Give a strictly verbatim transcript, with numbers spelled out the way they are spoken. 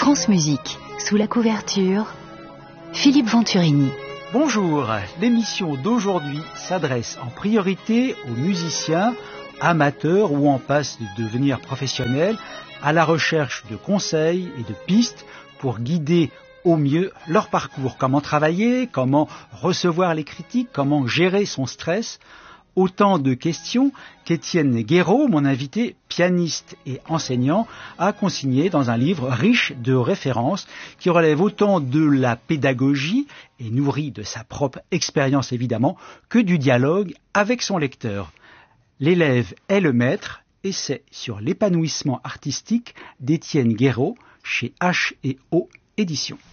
France Musique, sous la couverture, Philippe Venturini. Bonjour, l'émission d'aujourd'hui s'adresse en priorité aux musiciens, amateurs ou en passe de devenir professionnels, à la recherche de conseils et de pistes pour guider au mieux leur parcours. Comment travailler, comment recevoir les critiques, comment gérer son stress. Autant de questions qu'Étienne Guéraud, mon invité, pianiste et enseignant, a consigné dans un livre riche de références qui relève autant de la pédagogie et nourri de sa propre expérience évidemment que du dialogue avec son lecteur. L'élève est le maître, essai sur l'épanouissement artistique d'Étienne Guéraud chez H et O Éditions.